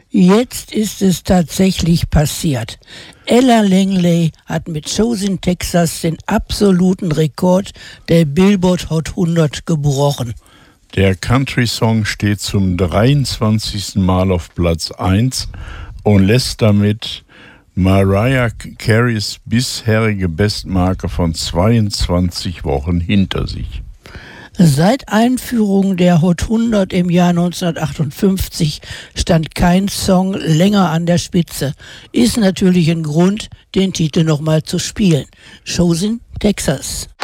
Jetzt ist es tatsächlich passiert. Ella Langley hat mit Shows in Texas den absoluten Rekord der Billboard Hot 100 gebrochen. Der Country-Song steht zum 23. Mal auf Platz 1 und lässt damit Mariah Careys bisherige Bestmarke von 22 Wochen hinter sich. Seit Einführung der Hot 100 im Jahr 1958 stand kein Song länger an der Spitze. Ist natürlich ein Grund, den Titel nochmal zu spielen. Shows in Texas.